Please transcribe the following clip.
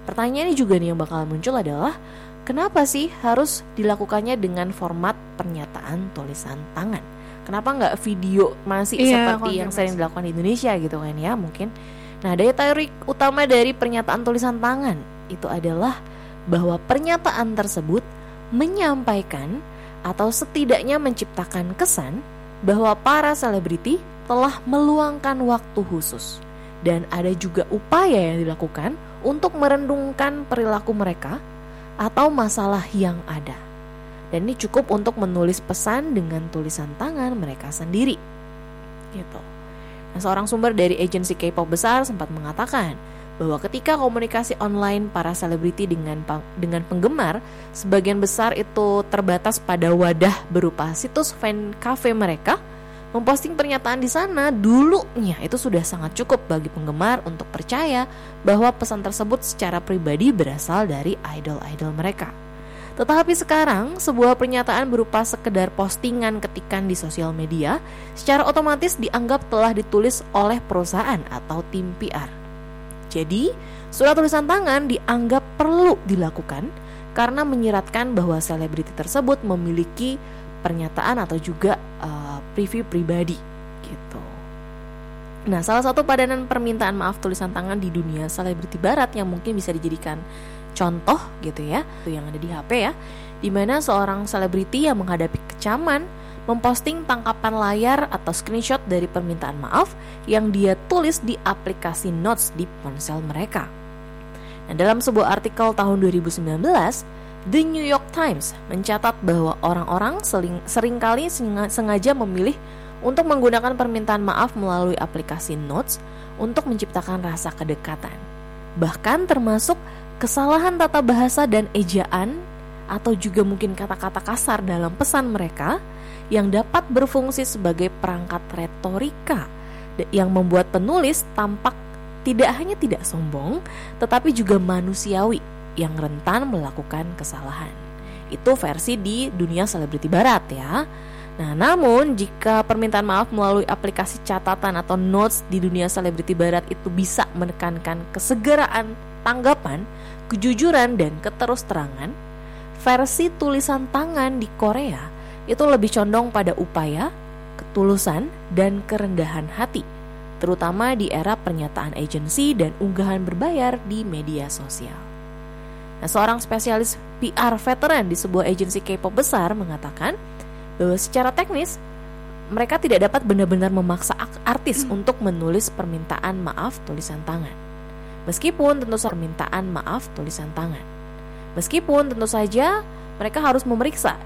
Pertanyaan ini juga nih yang bakal muncul adalah, kenapa sih harus dilakukannya dengan format pernyataan tulisan tangan? Kenapa nggak video masih seperti yang sering dilakukan di Indonesia gitu kan ya mungkin. Nah, daya tarik utama dari pernyataan tulisan tangan itu adalah bahwa pernyataan tersebut menyampaikan atau setidaknya menciptakan kesan bahwa para selebriti telah meluangkan waktu khusus dan ada juga upaya yang dilakukan untuk merendungkan perilaku mereka atau masalah yang ada. Dan ini cukup untuk menulis pesan dengan tulisan tangan mereka sendiri gitu. Nah, seorang sumber dari agensi K-pop besar sempat mengatakan bahwa ketika komunikasi online para selebriti dengan penggemar, sebagian besar itu terbatas pada wadah berupa situs fan cafe mereka. Memposting pernyataan di sana dulunya itu sudah sangat cukup bagi penggemar untuk percaya bahwa pesan tersebut secara pribadi berasal dari idol-idol mereka. Tetapi sekarang sebuah pernyataan berupa sekedar postingan ketikan di sosial media secara otomatis dianggap telah ditulis oleh perusahaan atau tim PR. Jadi, surat tulisan tangan dianggap perlu dilakukan karena menyiratkan bahwa selebriti tersebut memiliki pernyataan atau juga preview pribadi gitu. Nah, salah satu padanan permintaan maaf tulisan tangan di dunia selebriti barat yang mungkin bisa dijadikan contoh gitu ya, itu yang ada di HP ya, di mana seorang selebriti yang menghadapi kecaman memposting tangkapan layar atau screenshot dari permintaan maaf yang dia tulis di aplikasi Notes di ponsel mereka. Nah, dalam sebuah artikel tahun 2019, The New York Times mencatat bahwa orang-orang seringkali sengaja memilih untuk menggunakan permintaan maaf melalui aplikasi Notes untuk menciptakan rasa kedekatan. Bahkan termasuk kesalahan tata bahasa dan ejaan atau juga mungkin kata-kata kasar dalam pesan mereka yang dapat berfungsi sebagai perangkat retorika yang membuat penulis tampak tidak hanya tidak sombong tetapi juga manusiawi yang rentan melakukan kesalahan. Itu versi di dunia selebriti barat ya. Nah, namun jika permintaan maaf melalui aplikasi catatan atau notes di dunia selebriti barat itu bisa menekankan kesegeraan tanggapan, kejujuran dan keterus-terangan, versi tulisan tangan di Korea itu lebih condong pada upaya, ketulusan dan kerendahan hati, terutama di era pernyataan agensi dan unggahan berbayar di media sosial. Nah, seorang spesialis PR veteran di sebuah agensi K-pop besar mengatakan bahwa secara teknis mereka tidak dapat benar-benar memaksa artis untuk menulis permintaan maaf tulisan tangan. Meskipun tentu saja mereka harus memeriksa